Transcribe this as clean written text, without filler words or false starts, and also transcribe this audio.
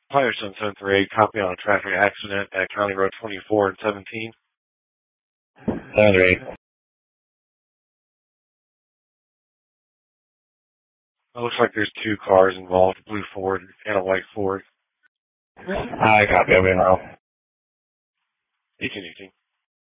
Fire 773, copy on a traffic accident at County Road 24 and 17. 738. It looks like there's two cars involved, a blue Ford and a white Ford. I copy, I'll be in row. You can